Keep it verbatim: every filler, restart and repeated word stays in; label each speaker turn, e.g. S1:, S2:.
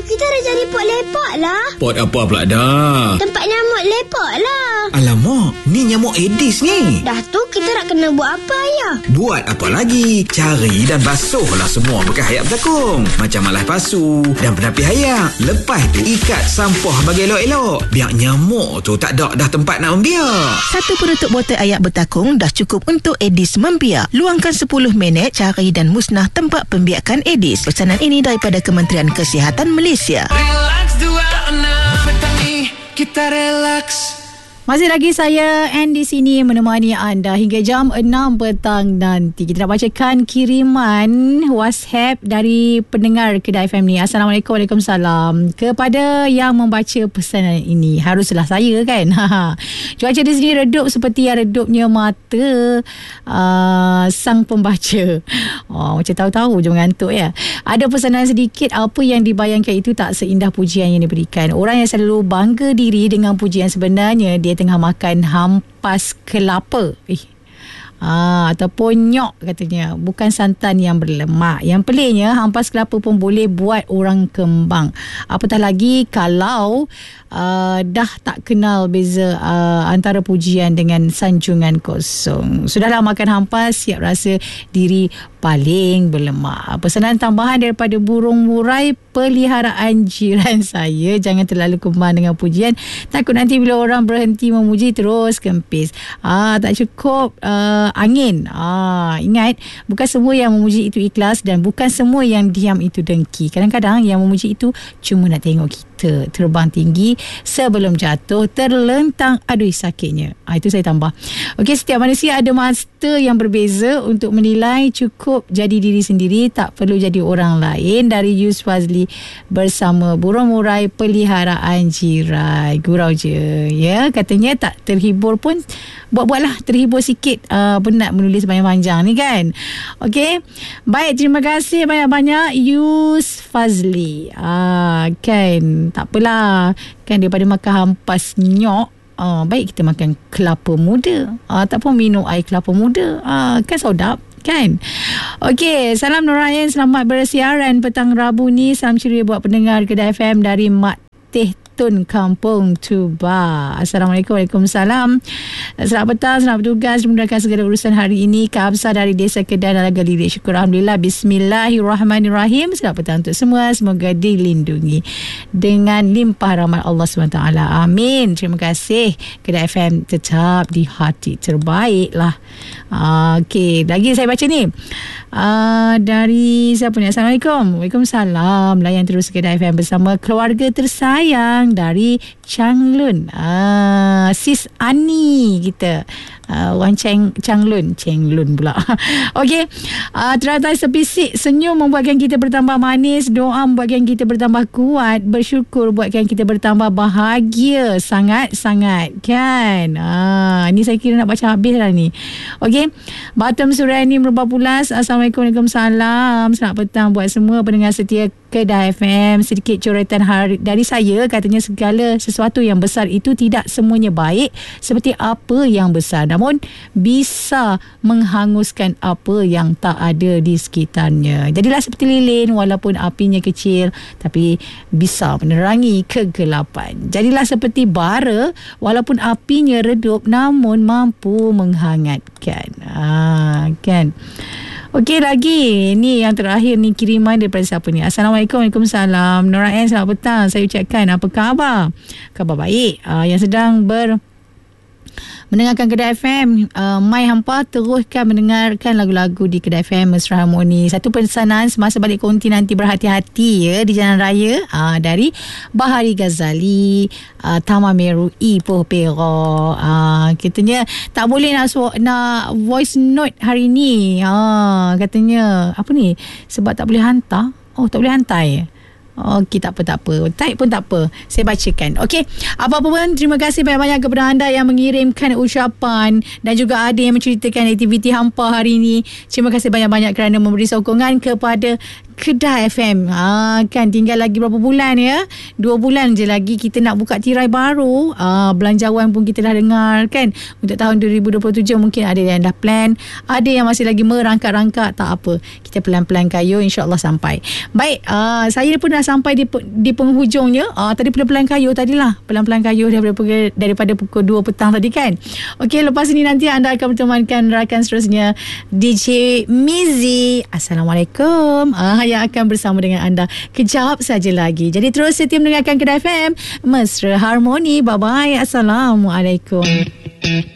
S1: kita dah jadi pot lepak lah.
S2: Pot apa pula dah?
S1: Tempat nyamuk lepak lah.
S2: Alamak, ni nyamuk Aedes ni.
S1: Dah tu kita nak kena buat apa, Ayah?
S2: Buat apa lagi? Cari dan basuhlah semua bekas hayap bertakung. Macam malai pasu dan penapi hayap. Lepas tu ikat sampah bagi elok-elok. Biar nyamuk tu tak ada dah tempat nak membiak.
S3: Satu penutup botol ayak bertakung dah cukup untuk Aedes membiak. Luangkan sepuluh minit cari dan musnah tempat pembiakan Aedes. Pesanan ini daripada Kementerian Kesihatan Malaysia.
S4: Relax dua enam petang ni kita relax.
S5: Masih lagi saya Anne di sini menemani anda hingga jam enam petang nanti. Kita nak bacakan kiriman WhatsApp dari pendengar Kedah F M ni. Assalamualaikum, Waalaikumsalam. Kepada yang membaca pesanan ini, haruslah saya kan. Cuaca di sini redup seperti yang redupnya mata uh, sang pembaca. Oh, macam tahu-tahu je mengantuk ya. Ada pesanan sedikit, apa yang dibayangkan itu tak seindah pujian yang diberikan. Orang yang selalu bangga diri dengan pujian sebenarnya dia tengah makan hampas kelapa. Eh. Ah, ataupun nyok katanya, bukan santan yang berlemak. Yang peliknya, hampas kelapa pun boleh buat orang kembang. Apatah lagi kalau uh, dah tak kenal beza uh, antara pujian dengan sanjungan kosong. Sudahlah makan hampas, siap rasa diri paling berlemak. Pesanan tambahan daripada burung murai peliharaan jiran saya. Jangan terlalu kembang dengan pujian. Takut nanti bila orang berhenti memuji terus kempis. Ah, tak cukup uh, angin. Ah, ingat, bukan semua yang memuji itu ikhlas dan bukan semua yang diam itu dengki. Kadang-kadang yang memuji itu cuma nak tengok kita terbang tinggi sebelum jatuh terlentang. Aduh, sakitnya. Ah, itu saya tambah. Okey, setiap manusia ada masa yang berbeza untuk menilai. Cukup jadi diri sendiri, tak perlu jadi orang lain. Dari Yus Fazli bersama burung murai peliharaan jiran. Gurau je ya, katanya tak terhibur pun buat-buatlah terhibur sikit. Uh, penat menulis panjang-panjang ni kan. Okey, baik, terima kasih banyak-banyak Yus Fazli. Ah, kan, tak apalah kan, daripada makan hampas nyok, Uh, baik kita makan kelapa muda, uh, ataupun minum air kelapa muda, uh, kan sedap kan. Okey, salam Nur Ryan, selamat bersiaran petang Rabu ni. Salam ceria buat pendengar Kedah F M dari Mak Teh Tun Kampung Tuba. Assalamualaikum, Waalaikumsalam. Selamat petang, selamat bertugas, dimudahkan segala urusan hari ini. Kak Absar dari Desa Kedah Nalaga Lirik. Syukur Alhamdulillah. Bismillahirrahmanirrahim. Selamat petang untuk semua. Semoga dilindungi dengan limpah rahmat Allah subhanahu wa taala. Amin. Terima kasih. Kedah F M tetap di hati terbaik lah. Uh, Okey, lagi saya baca ni. Uh, dari siapa ni? Assalamualaikum. Waalaikumsalam. Layan terus Kedah F M bersama keluarga tersayang dari Changlun. Ah, Sis Ani kita. Uh, Wan Cheng Changlun Changlun pula. Okey, uh, teratai sepisik senyum membuatkan kita bertambah manis, doa membuatkan kita bertambah kuat, bersyukur buatkan kita bertambah bahagia sangat-sangat kan. Ah, ni saya kira nak baca habis lah ni. Okey, Batam Suriani merubah pulas. Assalamualaikum, Waalaikumsalam. Selamat petang buat semua pendengar setia Kedah F M. Sedikit coretan hari dari saya, katanya segala sesuatu yang besar itu tidak semuanya baik seperti apa yang besar, namun bisa menghanguskan apa yang tak ada di sekitarnya. Jadilah seperti lilin, walaupun apinya kecil tapi bisa menerangi kegelapan. Jadilah seperti bara, walaupun apinya redup namun mampu menghangatkan. Ah, kan. Okey, lagi ni yang terakhir ni, kiriman daripada siapa ni? Assalamualaikum, Waalaikumsalam. Nora N, selamat petang. Saya ucapkan apa khabar? Khabar baik. Uh, yang sedang ber mendengarkan Kedah F M, uh, Mai hampa teruskan mendengarkan lagu-lagu di Kedah F M Mesra Harmoni. Satu pesanan semasa balik konti nanti, berhati-hati ya di jalan raya, uh, dari Bahari Ghazali, uh, Taman Meru, Ipoh Perak. Uh, katanya tak boleh nak su- nak voice note hari ni. Uh, katanya apa ni, sebab tak boleh hantar. Oh, tak boleh hantar ya. Okey, tak apa, tak apa. Type pun tak apa. Saya bacakan. Okey. Apa-apa pun, terima kasih banyak-banyak kepada anda yang mengirimkan ucapan dan juga ada yang menceritakan aktiviti hampa hari ini. Terima kasih banyak-banyak kerana memberi sokongan kepada Kedah F M. Ha, kan tinggal lagi berapa bulan ya? Dua bulan je lagi kita nak buka tirai baru. Ha, belanjawan pun kita dah dengar kan. Untuk tahun dua ribu dua puluh tujuh mungkin ada yang dah plan. Ada yang masih lagi merangkak-rangkak. Tak apa. Kita pelan-pelan kayu, insyaAllah sampai. Baik, uh, saya pun dah sampai di, di penghujungnya. Uh, tadi pelan-pelan kayu tadilah. Pelan-pelan kayu daripada, daripada pukul dua petang tadi kan. Okey, lepas ini nanti anda akan bertemankan rakan seterusnya D J Mizi. Assalamualaikum. Uh, yang akan bersama dengan anda kejap saja lagi. Jadi terus setia mendengarkan Kedah F M. Mesra Harmoni. Bye-bye. Assalamualaikum.